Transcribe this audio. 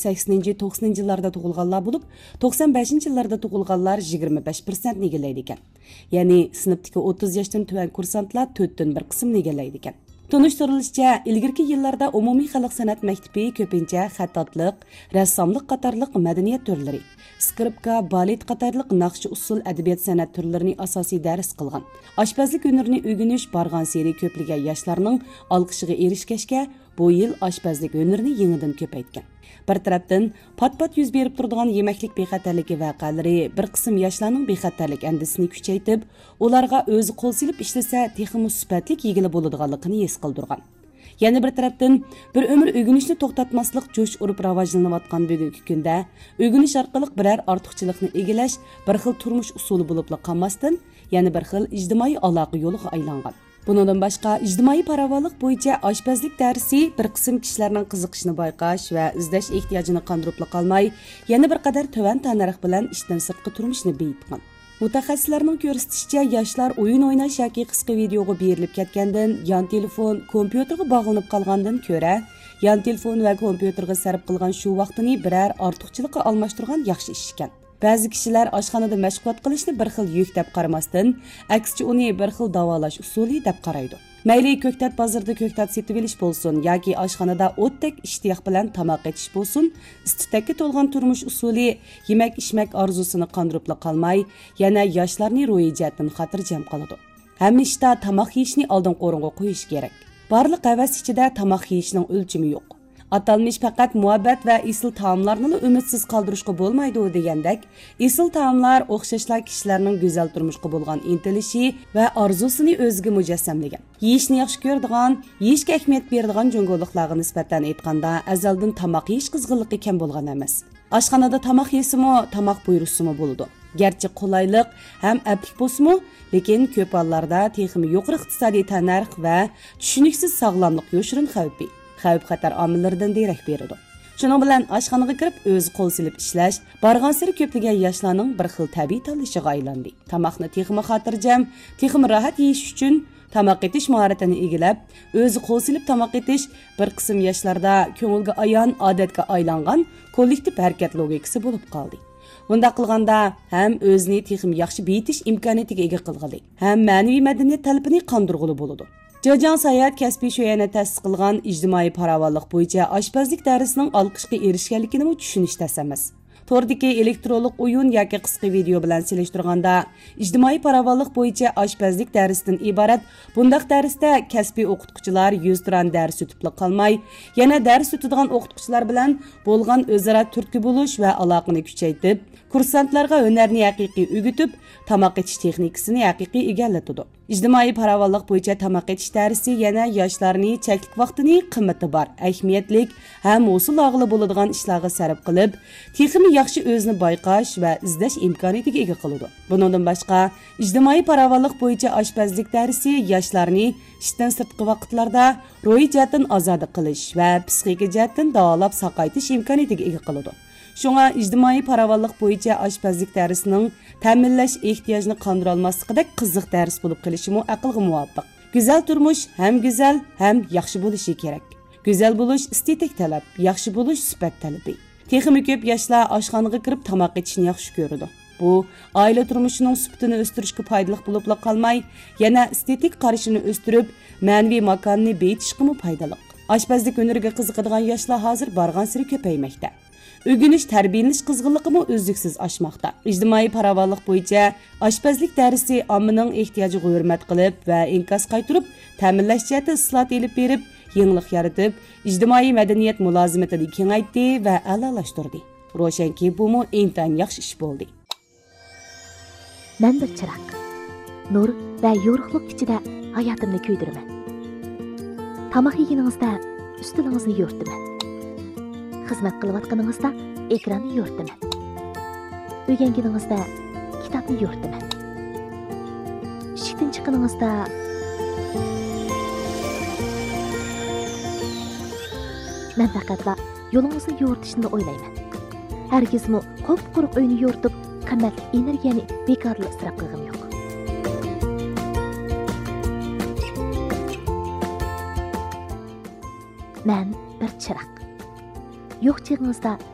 80-90 yillarda tug'ilganlar bo'lib, 95 yillarda tug'ilganlar 25% egallaydi ekan. Ya'ni sinfdagi 30 yoshdan tuvan kursantlar 4dan 1 qismni egallaydi ekan. Tunushtirilishicha, ilgirki yillarda umumiy xalq san'at maktabi ko'pincha xattatlik, rassomlik qatorliq madaniyat turlari, skripka, balet qatorliq naqshi usul adabiyot san'at turlarini asosiy dars qilgan. Oshpazlik hunarini o'rganish bargan seri ko'pligan yoshlarning olqishiga erishgachga bu yil oshpazlik hunarini yangidan ko'paytgan. Bir tarafdan pat-pat yuz berib turadigan yemeklik bexatarligi vaqalari bir qism yoshlarning bexatarlik andisini kuchaytirib, ularga o'zi qo'l silib ishlasa, texnik sifatli yigili bo'ladiganligini his qildirgan. Yana bir tarafdan bir umr o'rganishni to'xtatmaslik jo'sh urib rivojlanayotgan bugungi kunda o'rganish orqali biror ortiqchilikni egallash bir xil turmush usuli bo'lib qolmasdan, yana bir xil ijtimoiy aloqa yo'liga aylangan. Bundan boshqa ijtimoiy farovonlik bo'yicha oshpazlik darsi bir qism kishilarning qiziqishini bayqash va izlash ehtiyojini qondirib qolmay, yana bir qadar to'van tanarix bilan ishdan sirtqi turmushni beyitgan. Mutaxassislarning ko'rsatishicha, yoshlar o'yin o'ynash yoki qisqa videoga berilib ketgandan, yon telefon, kompyuterga bog'lanib qolgandan ko'ra, yon telefon va kompyuterga sarf qilgan shu vaqtini biror ortiqchilikqa almashtirgan yaxshi ish ekan. Ba'zi kishilar oshxonada mashg'ulot qilishni bir xil yuk deb qaramasdan, aksicha uni bir xil davolash usuli deb qaraydi. Mayli ko'ktat bozorda ko'ktat setib olish bo'lsin yoki oshxonada o'tdek ishtiyoq bilan tamoq etish bo'lsin, istitakka to'lgan turmush usuli yemak-ichmak orzusini qondirib qolmay, yana yoshlarni ro'yi jihatdan xotirjam qiladi. Hamma ishda tamoq yeyishni oldin qo'ringa qo'yish kerak. Barliq havas ichida tamoq yeyishning o'lchami yo'q. Atalmış faqat muhabbat va isil taomlarni umidsiz qoldirishga bo'lmaydi degandek, isil taomlar o'xshashlar kishilarning go'zal turmushga bo'lgan intilishi va orzusini o'ziga mujassamlagan. Yeyishni yaxshi ko'radigan, yeyishga ahamiyat beradigan jongo'liqlarga nisbatan aytganda, azaldan tamoq yeyish qizg'inligi kam bo'lgan emas. Oshxonada tamoq yesimi, tamoq buyursimi bo'ladi. Gerçi qolaylik ham aplik bo'lsa-mu, lekin ko'p hollarda texnik yuqori iqtisodiy tanarx va tushuniksiz sog'lomlik yoshirin xavfi xatar omillaridan derak beradi. Shuning bilan oshxonaga kirib o'zi qo'l silib ishlash bargan sari ko'plagan yoshlarning bir xil tabiiy tanlashiga aylandi. Tamoqni texnik xotirjam, texnik rohat yeyish uchun tamoq etish mahoratini egilab, o'zi qo'l silib tamoq etish bir qism yoshlarda ko'ngilga ayon odatga aylangan kollektiv harakat logikasi bo'lib qoldi. Bunda qilganda ham o'zini texnik yaxshi beyitish imkoniyatiga ega qilg'ili, ham ma'naviy madaniyat talabini qondirg'ili bo'ladi. Jojan Sayat kasbiy sho'yani ta'sis qilgan ijtimoiy farovonlik bo'yicha oshpazlik darsining olqishga erishganligini tushunish tasamas. Tordagi elektronlik o'yin yoki qisqa video bilan selishtirganda, ijtimoiy farovonlik bo'yicha oshpazlik darsidan iborat bundaq darsda kasbiy o'qituvchilar 100 turan dars o'tib qolmay, yana dars o'tadigan o'qituvchilar bilan bo'lgan o'zaro turtki bo'lish va aloqani kuchaytirib, kursantlarga hunarni haqiqiy o'rgatib, tamoq etish texnikasini haqiqiy egallatadi. İjtimoiy farovonlik bo'yicha tamoq etish darsi yana yoshlarni cheklik vaqtini qimmati bor, ahamiyatlik ham usul og'ili bo'ladigan ishlarga sarf qilib, texnik yaxshi o'zini bayqash va izlash imkoniyatiga ega qiladi. Bundan boshqa, ijtimoiy farovonlik bo'yicha oshpazlik darsi yoshlarni ishdan sirtqi vaqtlarda ro'yi jihatdan ozod qilish va psixik jihatdan davolab saqaytish imkoniyatiga ega qiladi. Şuna ijtimoiy farovonlik bo'yicha oshpazlik darsining ta'minlash ehtiyojini qondira olmasligidek qiziq dars bo'lib qilishi aqlga muvofiq. Go'zal turmush ham go'zal, ham yaxshi bo'lishi kerak. Go'zal bo'lish estetik talab, yaxshi bo'lish sifat talabi. Texnik ko'p yoshlar oshxonaga kirib tamoq etishni yaxshi ko'radi. Bu oila turmushining sifatini o'stirishga foydali bo'lib qolmay, yana estetik qarashini o'stirib, ma'naviy makonni beyitishga foydali. Oshpazlik hunariga qiziqadigan yoshlar hozir bargan sari ko'paymoqda. O'rganish tarbiyalash qizg'inligimi uzluksiz oshmoqda. Ijtimoiy farovonlik bo'yicha oshpazlik darsi ommaning ehtiyojiga hurmat qilib va inkas qaytirib, ta'minlash jihatida islohot elib berib, yangilik yaratib, ijtimoiy madaniyat mulozimatini kengaytdi va a'lolashtirdi. Ro'shanki, bu intan yaxshi ish bo'ldi. Men bir chiroq, nur va yorug'lik ichida hayotimni kuydiraman. Tamoq yeganingizda ustilingizni yo'rtaman. Xizmat qilayotganingizda ekranni yo'rtaman. O'rganganingizda kitobni yo'rtaman. Ishdan chiqqaningizda men faqatla yo'lingizni yo'rtishni o'ylayman. Hargizmi qop-quruq uyni yo'rtib, qimmat energiyani bekorli isrof qilgim yo'q. Men bir chiroq. Yo'q chig'ingizda